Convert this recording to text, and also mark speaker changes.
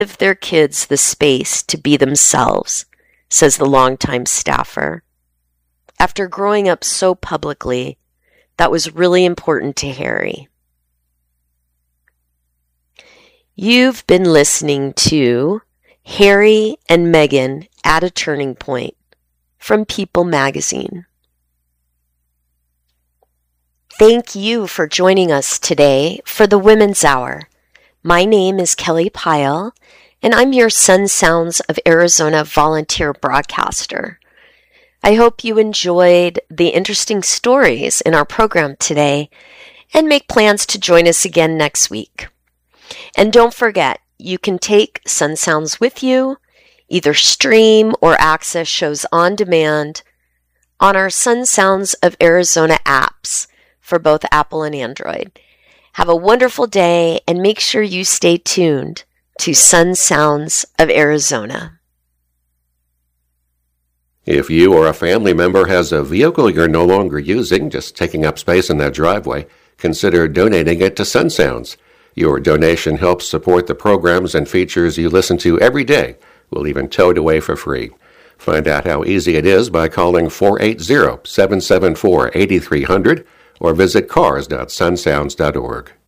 Speaker 1: give their kids the space to be themselves, says the longtime staffer. After growing up so publicly, that was really important to Harry. You've been listening to Harry and Meghan at a Turning Point from People Magazine. Thank you for joining us today for the Women's Hour. My name is Kelly Pyle, and I'm your Sun Sounds of Arizona volunteer broadcaster. I hope you enjoyed the interesting stories in our program today and make plans to join us again next week. And don't forget, you can take Sun Sounds with you, either stream or access shows on demand on our Sun Sounds of Arizona apps for both Apple and Android. Have a wonderful day and make sure you stay tuned to Sun Sounds of Arizona.
Speaker 2: If you or a family member has a vehicle you're no longer using, just taking up space in that driveway, consider donating it to Sun Sounds. Your donation helps support the programs and features you listen to every day. We'll even tow it away for free. Find out how easy it is by calling 480-774-8300 or visit cars.sunsounds.org.